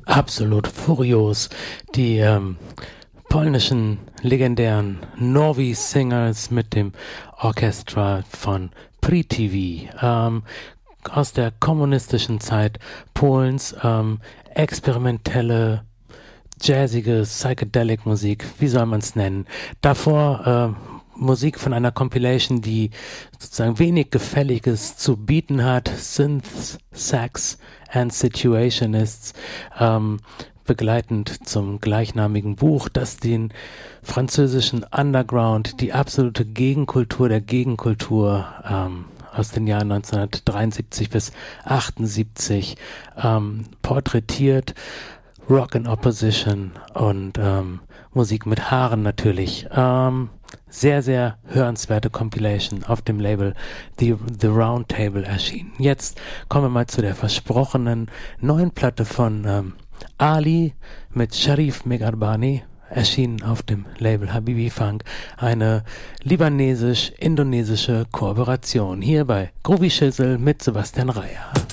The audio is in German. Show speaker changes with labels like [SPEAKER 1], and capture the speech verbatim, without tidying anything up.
[SPEAKER 1] Absolut furios. Die ähm, polnischen legendären Novi Singers mit dem Orchestra von Pri-T V ähm, aus der kommunistischen Zeit Polens. Ähm, experimentelle, jazzige, psychedelic Musik, wie soll man es nennen? Davor äh, Musik von einer Compilation, die sozusagen wenig Gefälliges zu bieten hat. Synths, Sax and Situationists, ähm, begleitend zum gleichnamigen Buch, das den französischen Underground, die absolute Gegenkultur der Gegenkultur ähm, aus den Jahren neunzehnhundertdreiundsiebzig bis achtundsiebzig ähm, porträtiert. Rock in Opposition und ähm, Musik mit Haaren natürlich. Ähm, sehr, sehr hörenswerte Compilation auf dem Label The, The Round Table erschienen. Jetzt kommen wir mal zu der versprochenen neuen Platte von ähm, Ali mit Sharif Megharbani, erschienen auf dem Label Habibi Funk, eine libanesisch-indonesische Kooperation. Hier bei Groovy Shizzle mit Sebastian Reier.